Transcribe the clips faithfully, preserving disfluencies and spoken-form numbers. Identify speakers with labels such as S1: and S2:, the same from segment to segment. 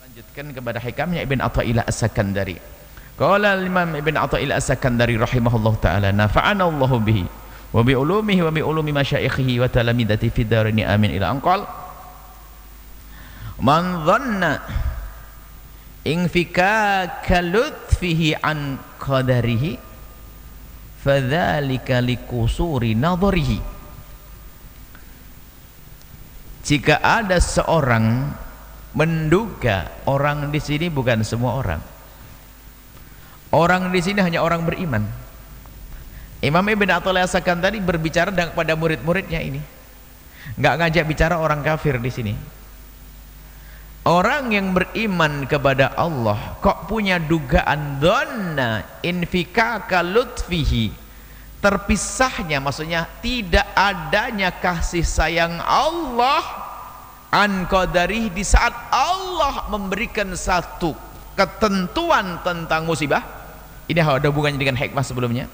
S1: Lanjutkan kepada hikamnya Ibn Atha'illah As-Sakandari. Qala al-Imam Ibn Atha'illah As-Sakandari rahimahullah ta'ala, nafa'ana Allahu bihi wa bi ulumihi wa bi ulumi masyaikhihi wa talamidati fid darini amin ila anqal. Man dhanna infika lutfihi an qadarihi fadzalika likusuri nadharihi. Jika ada seorang menduga, orang di sini bukan semua orang. Orang di sini hanya orang beriman. Imam Ibn Atha'illah As-Sakandari berbicara kepada murid-muridnya ini. Enggak ngajak bicara orang kafir di sini. Orang yang beriman kepada Allah kok punya dugaan dhanna infikaka lutfihi, terpisahnya, maksudnya tidak adanya kasih sayang Allah an qadari di saat Allah memberikan satu ketentuan tentang musibah. Ini ada hubungannya dengan hikmah sebelumnya.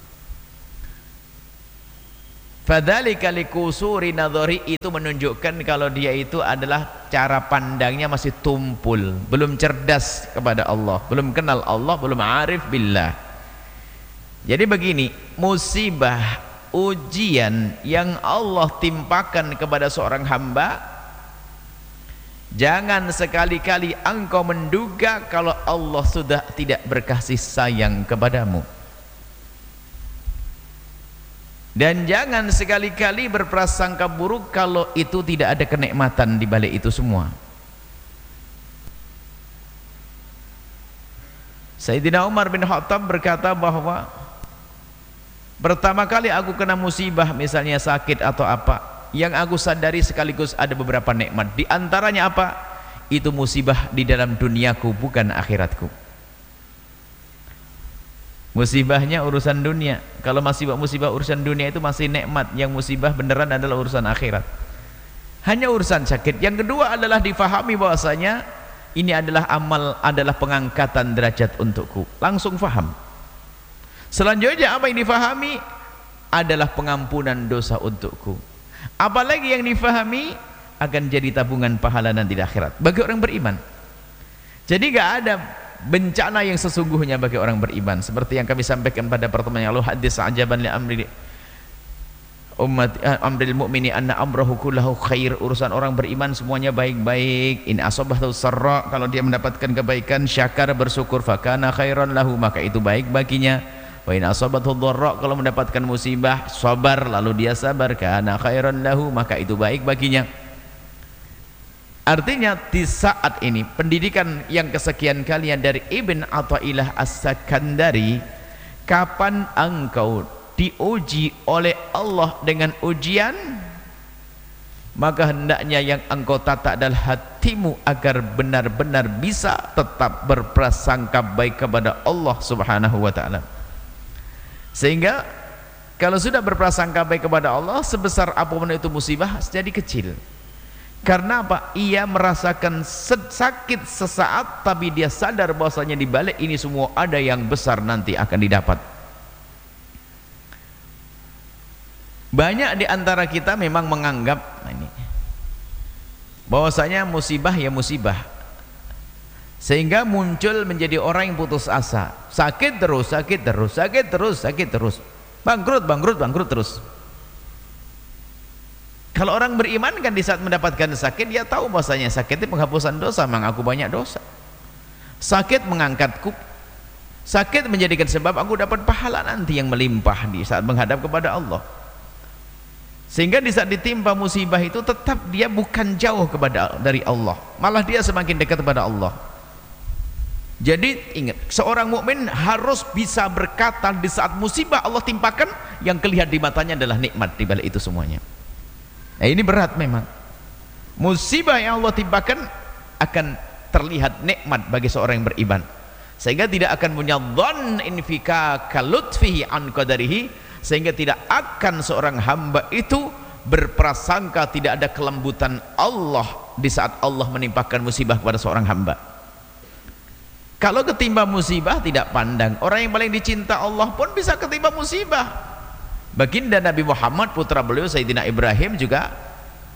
S1: Fadzalika likusuri nadhari, itu menunjukkan kalau dia itu adalah cara pandangnya masih tumpul, belum cerdas kepada Allah, belum kenal Allah, belum arif billah. Jadi begini, musibah, ujian yang Allah timpakan kepada seorang hamba, jangan sekali-kali engkau menduga kalau Allah sudah tidak berkasih sayang kepadamu. Dan jangan sekali-kali berprasangka buruk kalau itu tidak ada kenikmatan di balik itu semua. Sayyidina Umar bin Khattab berkata bahwa pertama kali aku kena musibah, misalnya sakit atau apa, yang aku sadari sekaligus ada beberapa nikmat. Di antaranya apa? Itu musibah di dalam duniaku, bukan akhiratku. Musibahnya urusan dunia. Kalau musibah musibah urusan dunia itu masih nikmat. Yang musibah beneran adalah urusan akhirat. Hanya urusan sakit. Yang kedua adalah difahami bahwasanya ini adalah amal, adalah pengangkatan derajat untukku. Langsung faham. Selanjutnya apa yang difahami adalah pengampunan dosa untukku. Apalagi yang difahami akan jadi tabungan pahala nanti di akhirat bagi orang beriman. Jadi gak ada bencana yang sesungguhnya bagi orang beriman, seperti yang kami sampaikan pada pertemuan yang lalu, hadis ajaban li amri ummat amril mu'mini anna amrahu kullahu khair. Urusan orang beriman semuanya baik-baik. In asabatu sarra, kalau dia mendapatkan kebaikan, syakar, bersyukur, fakana khairan lahu, maka itu baik baginya. Wa in asabathu dharra, kalau mendapatkan musibah, sabar, lalu dia sabar, kana khairan lahu, maka itu baik baginya. Artinya di saat ini pendidikan yang kesekian kalian dari Ibn Atha'illah As-Sakandari, kapan engkau diuji oleh Allah dengan ujian, maka hendaknya yang engkau tata adalah hatimu agar benar-benar bisa tetap berprasangka baik kepada Allah Subhanahu wa ta'ala. Sehingga kalau sudah berprasangka baik kepada Allah, sebesar apapun itu musibah jadi kecil. Karena apa? Ia merasakan sakit sesaat, tapi dia sadar bahwasanya di balik ini semua ada yang besar nanti akan didapat. Banyak di antara kita memang menganggap ini bahwasanya musibah ya musibah, sehingga muncul menjadi orang yang putus asa. Sakit terus, sakit terus, sakit terus, sakit terus, bangkrut, bangkrut, bangkrut terus. Kalau orang beriman kan di saat mendapatkan sakit, dia tahu bahwasanya sakit itu penghapusan dosa, memang aku banyak dosa. Sakit mengangkatku, sakit menjadikan sebab aku dapat pahala nanti yang melimpah di saat menghadap kepada Allah. Sehingga di saat ditimpa musibah itu tetap dia bukan jauh kepada dari Allah, malah dia semakin dekat kepada Allah. Jadi ingat, seorang mukmin harus bisa berkata di saat musibah Allah timpakan, yang kelihatan di matanya adalah nikmat di balik itu semuanya. Nah, ini berat memang. Musibah yang Allah timpakan akan terlihat nikmat bagi seorang yang beriman, sehingga tidak akan punya dhann infika kalutfihi an qadarihi, sehingga tidak akan seorang hamba itu berprasangka tidak ada kelembutan Allah di saat Allah menimpakan musibah kepada seorang hamba. Kalau ketimpa musibah tidak pandang, orang yang paling dicinta Allah pun bisa ketimpa musibah. Baginda Nabi Muhammad, putra beliau Sayyidina Ibrahim juga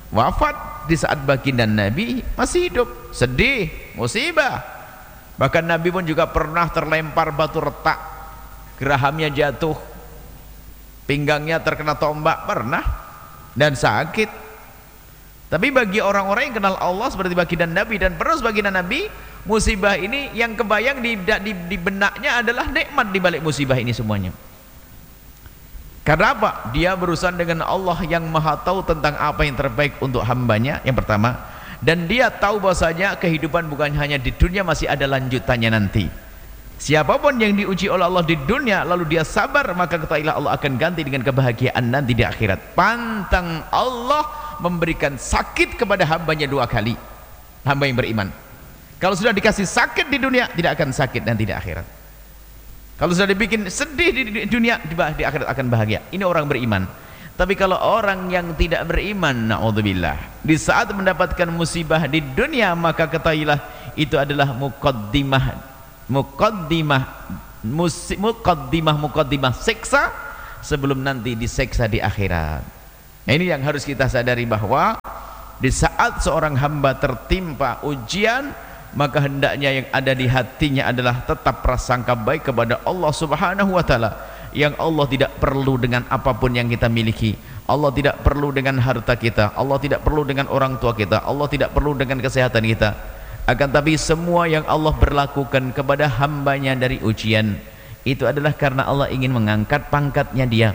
S1: wafat di saat baginda Nabi masih hidup, sedih, musibah. Bahkan Nabi pun juga pernah terlempar batu retak, gerahamnya jatuh, pinggangnya terkena tombak, pernah, dan sakit. Tapi bagi orang-orang yang kenal Allah seperti baginda Nabi dan penerus baginda Nabi, musibah ini yang kebayang di, di, di benaknya adalah nikmat di balik musibah ini semuanya. Karena apa? Dia berurusan dengan Allah yang maha tahu tentang apa yang terbaik untuk hambanya, yang pertama. Dan dia tahu bahwasanya kehidupan bukan hanya di dunia, masih ada lanjutannya nanti. Siapapun yang diuji oleh Allah di dunia lalu dia sabar, maka ketahuilah Allah akan ganti dengan kebahagiaan nanti di akhirat. Pantang Allah memberikan sakit kepada hambanya dua kali, hamba yang beriman. Kalau sudah dikasih sakit di dunia, tidak akan sakit nanti di akhirat. Kalau sudah dibikin sedih di dunia, di akhirat akan bahagia. Ini orang beriman. Tapi kalau orang yang tidak beriman, na'udzubillah, di saat mendapatkan musibah di dunia, maka ketahuilah itu adalah muqaddimah muqaddimah muqaddimah muqaddimah siksa sebelum nanti diseksa di akhirat. Nah, ini yang harus kita sadari, bahwa di saat seorang hamba tertimpa ujian, maka hendaknya yang ada di hatinya adalah tetap prasangka baik kepada Allah Subhanahu wa taala, yang Allah tidak perlu dengan apapun yang kita miliki. Allah tidak perlu dengan harta kita, Allah tidak perlu dengan orang tua kita, Allah tidak perlu dengan kesehatan kita. Akan tapi semua yang Allah berlakukan kepada hambanya dari ujian, itu adalah karena Allah ingin mengangkat pangkatnya dia.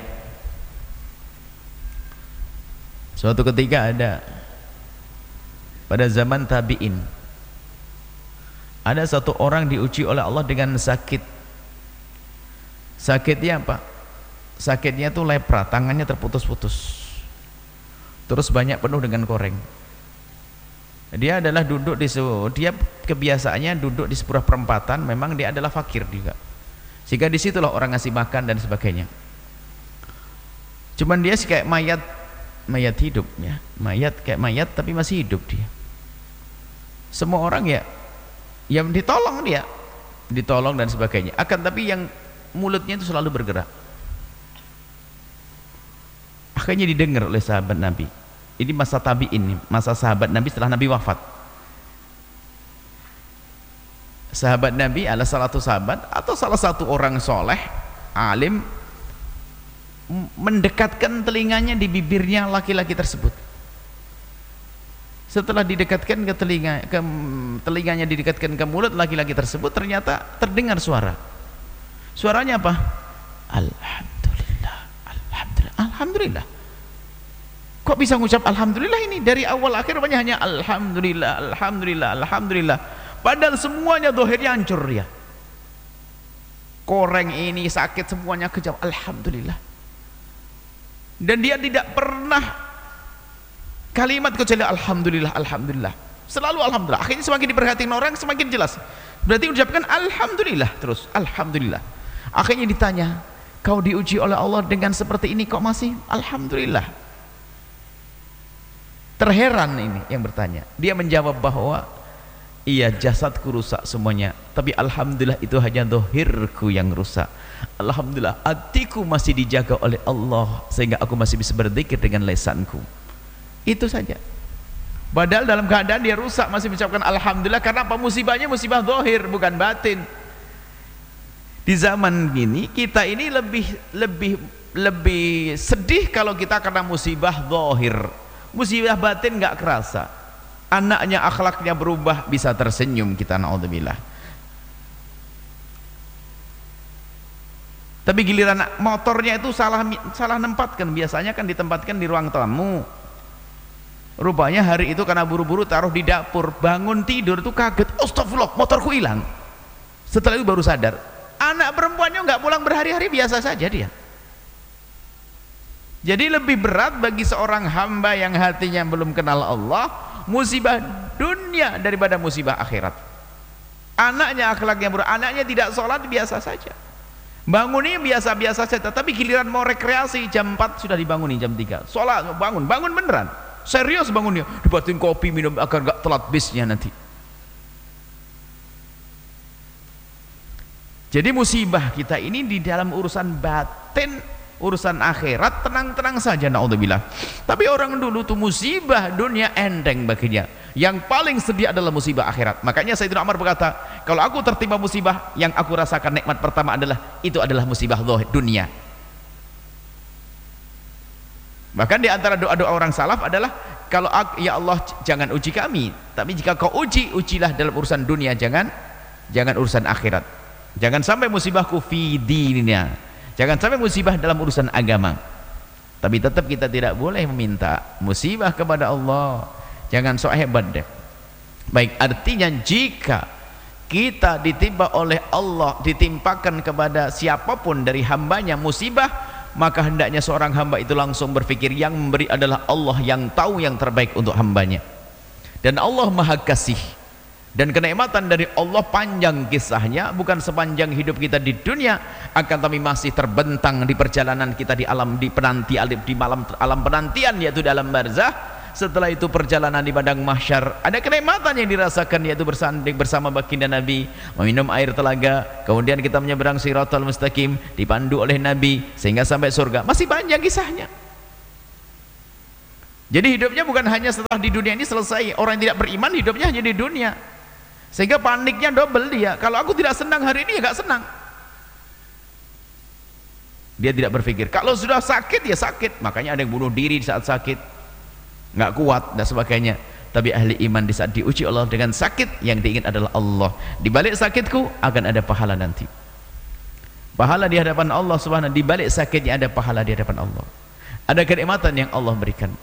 S1: Suatu ketika ada pada zaman tabi'in, ada satu orang diuji oleh Allah dengan sakit. Sakitnya apa? Sakitnya itu lepra, tangannya terputus-putus, terus banyak penuh dengan koreng. Dia adalah duduk di dia kebiasaannya duduk di sebuah perempatan. Memang dia adalah fakir juga, sehingga disitulah orang ngasih makan dan sebagainya. Cuman dia sih kayak mayat, mayat hidup ya, mayat kayak mayat tapi masih hidup dia. Semua orang ya yang ditolong, dia ditolong dan sebagainya. Akan tapi yang mulutnya itu selalu bergerak. Akhirnya didengar oleh sahabat Nabi. Ini masa tabi'in, masa sahabat Nabi setelah Nabi wafat. Sahabat Nabi adalah salah satu sahabat atau salah satu orang soleh, alim, mendekatkan telinganya di bibirnya laki-laki tersebut. Setelah didekatkan ke telinga, ke telinganya didekatkan ke mulut laki-laki tersebut, ternyata terdengar suara. Suaranya apa? Alhamdulillah, alhamdulillah, alhamdulillah. Kok bisa ngucap alhamdulillah ini? Dari awal akhir banyak hanya alhamdulillah, alhamdulillah, alhamdulillah. Padahal semuanya dohirnya hancur ya. Koreng ini sakit semuanya kejam, alhamdulillah. Dan dia tidak pernah kalimat kecuali alhamdulillah, alhamdulillah. Selalu alhamdulillah. Akhirnya semakin diperhatikan orang semakin jelas. Berarti ucapkan alhamdulillah terus, alhamdulillah. Akhirnya ditanya, kau diuji oleh Allah dengan seperti ini kok masih alhamdulillah? Terheran ini yang bertanya. Dia menjawab bahwa iya, jasadku rusak semuanya, tapi alhamdulillah itu hanya dohirku yang rusak. Alhamdulillah hatiku masih dijaga oleh Allah sehingga aku masih bisa berzikir dengan lisanku. Itu saja. Padahal dalam keadaan dia rusak masih mengucapkan alhamdulillah. Karena apa? Musibahnya musibah dohir, bukan batin. Di zaman ini kita ini lebih lebih lebih sedih kalau kita karena musibah dohir. Musibah batin nggak kerasa. Anaknya akhlaknya berubah, bisa tersenyum kita, naudzubillah. Tapi giliran motornya itu salah salah nempatkan. Biasanya kan ditempatkan di ruang tamu. Rupanya hari itu karena buru-buru taruh di dapur, bangun tidur tuh kaget, astagfirullah, motorku hilang. Setelah itu baru sadar. Anak perempuannya nggak pulang berhari-hari, biasa saja dia. Jadi lebih berat bagi seorang hamba yang hatinya belum kenal Allah, musibah dunia daripada musibah akhirat. Anaknya akhlaknya buruk, anaknya tidak sholat, biasa saja. Bangunnya biasa-biasa saja, tapi giliran mau rekreasi jam empat sudah dibangunin jam tiga. Sholat, bangun, bangun beneran. Serius bangunnya, dibuatin kopi minum agar gak telat bisnya nanti. Jadi musibah kita ini di dalam urusan batin, urusan akhirat tenang-tenang saja, naudzubillah. Tapi orang dulu tuh musibah dunia enteng baginya, yang paling sedih adalah musibah akhirat. Makanya Sayyidina Umar berkata, kalau aku tertimpa musibah, yang aku rasakan nikmat pertama adalah itu adalah musibah dunia. Bahkan di antara doa-doa orang salaf adalah, kalau ya Allah jangan uji kami, tapi jika kau uji, ujilah dalam urusan dunia, jangan jangan urusan akhirat. Jangan sampai musibahku fi dinina, jangan sampai musibah dalam urusan agama. Tapi tetap kita tidak boleh meminta musibah kepada Allah, jangan sok hebat deh. Baik, artinya jika kita ditimpa oleh Allah, ditimpakan kepada siapapun dari hambanya musibah, maka hendaknya seorang hamba itu langsung berpikir yang memberi adalah Allah, yang tahu yang terbaik untuk hambanya. Dan Allah maha kasih, dan kenikmatan dari Allah panjang kisahnya, bukan sepanjang hidup kita di dunia, akan tapi masih terbentang di perjalanan kita di alam, di penanti di malam alam penantian, yaitu dalam barzah. Setelah itu perjalanan di padang mahsyar, ada kenikmatan yang dirasakan, yaitu bersanding bersama baginda Nabi, meminum air telaga, kemudian kita menyeberang Shiratal Mustaqim, dipandu oleh Nabi sehingga sampai surga. Masih panjang kisahnya. Jadi hidupnya bukan hanya setelah di dunia ini selesai. Orang yang tidak beriman hidupnya hanya di dunia, sehingga paniknya double dia. Kalau aku tidak senang hari ini, ya gak senang. Dia tidak berpikir kalau sudah sakit ya sakit. Makanya ada yang bunuh diri di saat sakit, nggak kuat dan sebagainya. Tapi ahli iman di saat diuji Allah dengan sakit, yang diingat adalah Allah. Di balik sakitku akan ada pahala nanti, pahala di hadapan Allah subhanahu. Di balik sakitnya ada pahala di hadapan Allah, ada kenikmatan yang Allah berikan.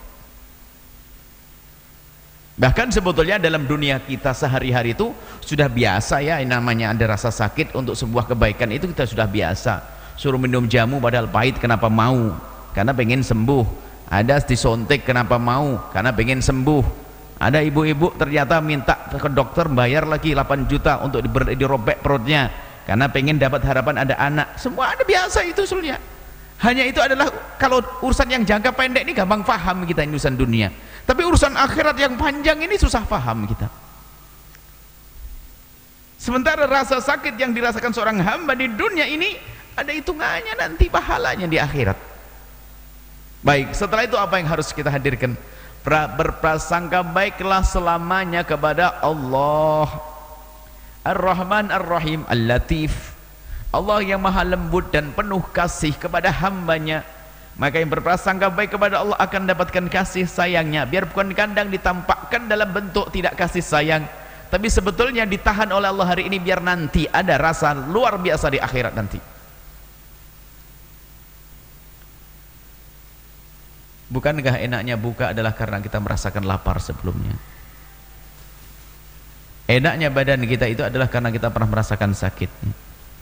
S1: Bahkan sebetulnya dalam dunia kita sehari-hari itu sudah biasa ya, yang namanya ada rasa sakit untuk sebuah kebaikan itu kita sudah biasa. Suruh minum jamu padahal pahit, kenapa mau? Karena pengen sembuh. Ada disontek, kenapa mau? Karena pengen sembuh. Ada ibu-ibu ternyata minta ke dokter bayar lagi delapan juta untuk dirobek perutnya, karena pengen dapat harapan ada anak. Semua ada biasa itu sebenarnya. Hanya itu adalah kalau urusan yang jangka pendek ini gampang paham kita, ini urusan dunia. Tapi urusan akhirat yang panjang ini susah paham kita. Sementara rasa sakit yang dirasakan seorang hamba di dunia ini ada hitungannya nanti pahalanya di akhirat. Baik, setelah itu apa yang harus kita hadirkan? Pra, berprasangka baiklah selamanya kepada Allah Ar-Rahman Ar-Rahim Al-Latif, Allah yang maha lembut dan penuh kasih kepada hambanya. Maka yang berprasangka baik kepada Allah akan dapatkan kasih sayangnya. Biarpun kadang ditampakkan dalam bentuk tidak kasih sayang, tapi sebetulnya ditahan oleh Allah hari ini biar nanti ada rasa luar biasa di akhirat nanti. Bukankah enaknya buka adalah karena kita merasakan lapar sebelumnya? Enaknya badan kita itu adalah karena kita pernah merasakan sakitnya.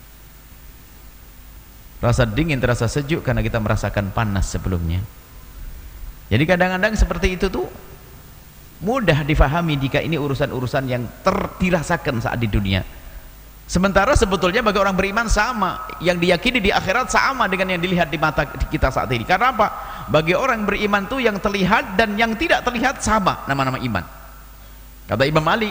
S1: Rasa dingin terasa sejuk karena kita merasakan panas sebelumnya. Jadi kadang-kadang seperti itu tuh mudah difahami jika ini urusan-urusan yang terdirasakan saat di dunia. Sementara sebetulnya bagi orang beriman sama, yang diyakini di akhirat sama dengan yang dilihat di mata kita saat ini. Karena apa? Bagi orang beriman tuh yang terlihat dan yang tidak terlihat sama nama-nama iman. Kata Imam Ali,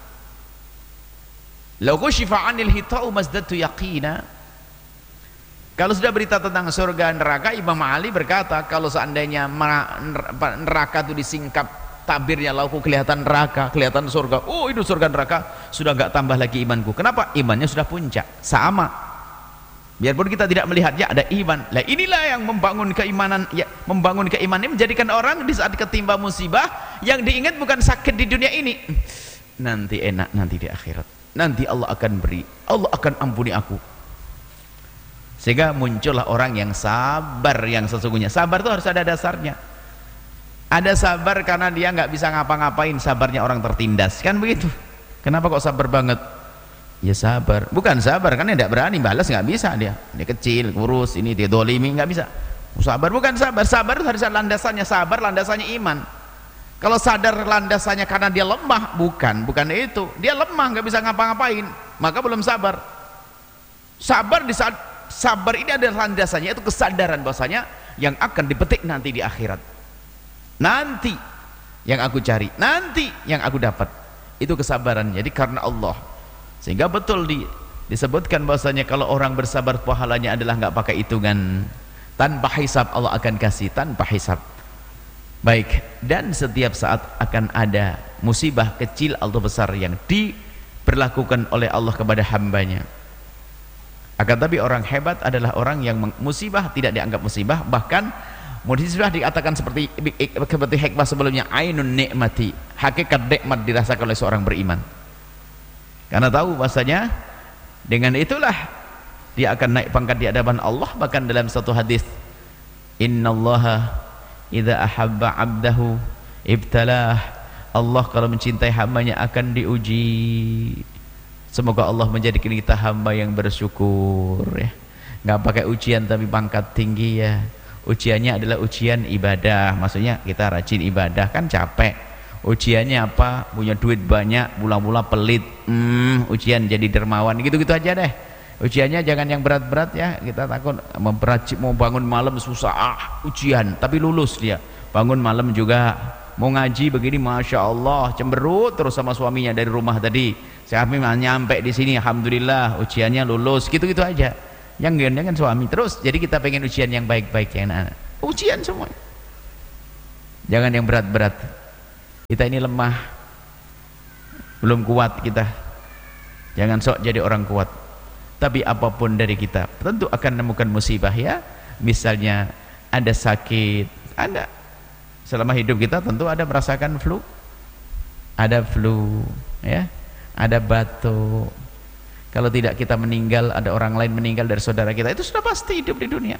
S1: "Lau kushifa 'anil hita'u mazdadtu yaqina." Kalau sudah berita tentang surga neraka, Imam Ali berkata, kalau seandainya neraka itu disingkap tabirnya, lauku kelihatan neraka, kelihatan surga, oh itu surga neraka, sudah enggak tambah lagi imanku. Kenapa? Imannya sudah puncak, sama. Biarpun kita tidak melihatnya, ada iman. Lah inilah yang membangun keimanan, ya, membangun keimanan ini menjadikan orang di saat ketimpa musibah yang diingat bukan sakit di dunia ini, nanti enak nanti di akhirat, nanti Allah akan beri, Allah akan ampuni aku. Sehingga muncullah orang yang sabar yang sesungguhnya. Sabar itu harus ada dasarnya. Ada sabar karena dia nggak bisa ngapa-ngapain, sabarnya orang tertindas, kan begitu. Kenapa kok sabar banget? Ya sabar, bukan sabar karena tidak berani balas, nggak bisa dia. Dia kecil, kurus, ini dia dolimi, nggak bisa. Sabar bukan sabar, sabar itu harus ada landasannya. Sabar landasannya iman. Kalau sadar landasannya karena dia lemah, bukan, bukan itu. Dia lemah, nggak bisa ngapa-ngapain, maka belum sabar. Sabar di saat sabar ini ada landasannya, itu kesadaran bahwasanya yang akan dipetik nanti di akhirat. Nanti yang aku cari, nanti yang aku dapat, itu kesabaran. Jadi karena Allah, sehingga betul di, disebutkan bahwasanya kalau orang bersabar pahalanya adalah nggak pakai hitungan. tanpa hisab. Allah akan kasih tanpa hisab. Baik, dan setiap saat akan ada musibah kecil atau besar yang diberlakukan oleh Allah kepada hambanya. Akan tapi orang hebat adalah orang yang musibah tidak dianggap musibah, bahkan musibah dikatakan seperti seperti hikmah sebelumnya, ainun nikmati, hakikat nikmat dirasakan oleh seorang beriman, karena tahu bahasanya dengan itulah dia akan naik pangkat di hadapan Allah. Bahkan dalam satu hadis, innallaha idza ahabba 'abdahu ibtalah, Allah kalau mencintai hambanya akan diuji. Semoga Allah menjadikan kita hamba yang bersyukur, ya, nggak pakai ujian tapi pangkat tinggi, ya. Ujiannya adalah ujian ibadah, maksudnya kita rajin ibadah, kan capek. Ujiannya apa? Punya duit banyak, mula-mula pelit, hmm, ujian jadi dermawan, gitu-gitu aja deh. Ujiannya jangan yang berat-berat, ya. Kita takut mau bangun malam susah, ah, ujian, tapi lulus dia. Bangun malam juga mau ngaji begini, masya Allah, cemberut terus sama suaminya dari rumah tadi. Saya nyampe di sini, alhamdulillah, ujiannya lulus, gitu-gitu aja. Yang gendeng kan suami terus. Jadi kita pengen ujian yang baik-baik, yang anak-anak. Ujian semua. Jangan yang berat-berat. Kita ini lemah, belum kuat kita. Jangan sok jadi orang kuat. Tapi apapun dari kita tentu akan menemukan musibah, ya. Misalnya ada sakit, ada selama hidup kita tentu ada merasakan flu, ada flu, ya, ada batuk. Kalau tidak kita meninggal, ada orang lain meninggal dari saudara kita, itu sudah pasti hidup di dunia.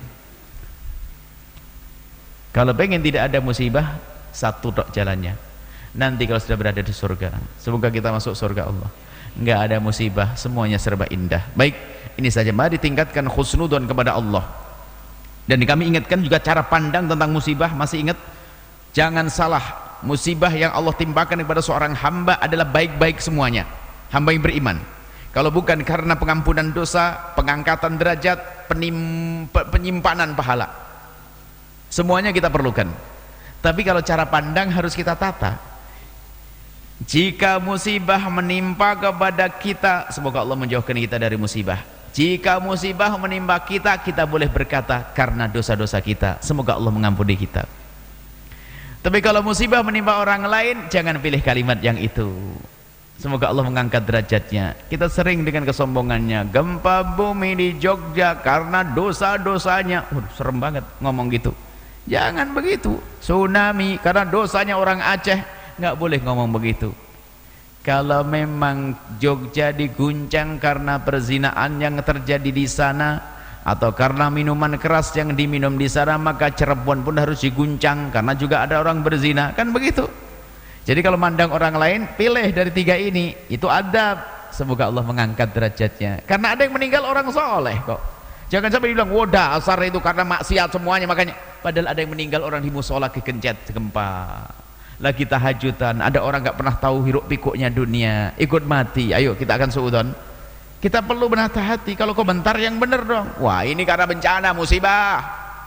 S1: Kalau pengen tidak ada musibah, satu tok jalannya. Nanti kalau sudah berada di surga, semoga kita masuk surga Allah, nggak ada musibah, semuanya serba indah. Baik, ini saja, mari tingkatkan husnudon kepada Allah. Dan kami ingatkan juga cara pandang tentang musibah. Masih ingat, jangan salah, musibah yang Allah timpakan kepada seorang hamba adalah baik-baik semuanya. Hamba yang beriman, kalau bukan karena pengampunan dosa, pengangkatan derajat, penim, penyimpanan pahala, semuanya kita perlukan. Tapi kalau cara pandang harus kita tata. Jika musibah menimpa kepada kita, semoga Allah menjauhkan kita dari musibah. Jika musibah menimpa kita, kita boleh berkata karena dosa-dosa kita, semoga Allah mengampuni kita. Tapi kalau musibah menimpa orang lain, jangan pilih kalimat yang itu, semoga Allah mengangkat derajatnya. Kita sering dengan kesombongannya, gempa bumi di Jogja karena dosa-dosanya. uh, serem banget ngomong gitu. Jangan begitu. Tsunami karena dosanya orang Aceh, nggak boleh ngomong begitu. Kalau memang Jogja diguncang karena perzinaan yang terjadi di sana, atau karena minuman keras yang diminum di sana, maka Cirebon pun harus diguncang karena juga ada orang berzina, kan begitu. Jadi kalau mandang orang lain, pilih dari tiga ini, itu adab. Semoga Allah mengangkat derajatnya, karena ada yang meninggal orang soleh kok. Jangan sampai dibilang, wah dasar itu karena maksiat semuanya, makanya. Padahal ada yang meninggal orang di musola kegencet gempa, lagi tahajudan, ada orang nggak pernah tahu hiruk pikuknya dunia, ikut mati. Ayo kita akan suudon. Kita perlu menata hati. Kalau komentar yang benar dong, wah ini karena bencana, musibah.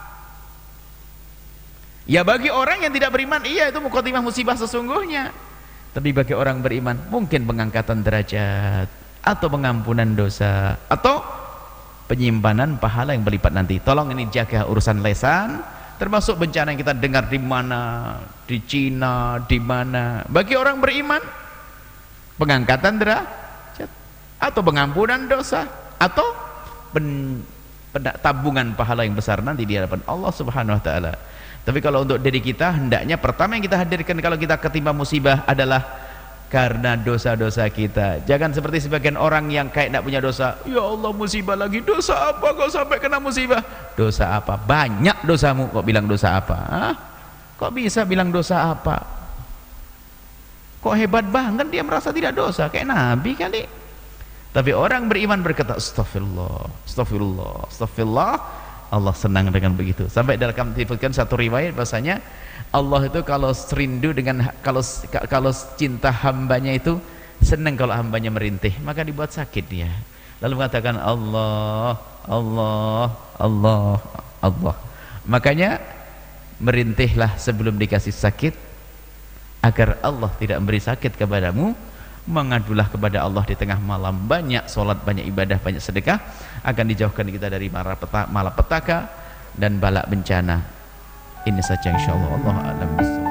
S1: Ya bagi orang yang tidak beriman, iya itu mukhatimah musibah sesungguhnya. Tapi bagi orang beriman, mungkin pengangkatan derajat, atau pengampunan dosa, atau penyimpanan pahala yang berlipat nanti. Tolong ini jaga urusan lesan, termasuk bencana yang kita dengar di mana, di Cina, di mana. Bagi orang beriman, pengangkatan derajat, atau pengampunan dosa, atau pen, pen, tabungan pahala yang besar nanti di hadapan Allah Subhanahu Wa Taala. Tapi kalau untuk diri kita, hendaknya pertama yang kita hadirkan kalau kita ketimpa musibah adalah karena dosa-dosa kita. Jangan seperti sebagian orang yang kayak tidak punya dosa. Ya Allah, musibah lagi. Dosa apa kok sampai kena musibah? Dosa apa? Banyak dosamu kok bilang dosa apa? Hah? Kok bisa bilang dosa apa? Kok hebat banget dia merasa tidak dosa, kayak Nabi kali. Tapi orang beriman berkata astagfirullah, astagfirullah, astagfirullah. Allah senang dengan begitu. Sampai dalam disebutkan satu riwayat bahasanya Allah itu kalau rindu dengan, kalau kalau cinta hambanya itu senang kalau hambanya merintih, maka dibuat sakit dia, lalu mengatakan Allah, Allah, Allah, Allah. Makanya merintihlah sebelum dikasih sakit, agar Allah tidak memberi sakit kepadamu. Mengadulah kepada Allah di tengah malam, banyak sholat, banyak ibadah, banyak sedekah, akan dijauhkan kita dari malapetaka, dan bala bencana. Ini saja insyaallah. Allah a'lam bishawab.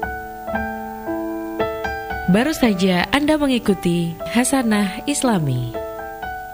S2: Baru saja Anda mengikuti Hasanah Islami.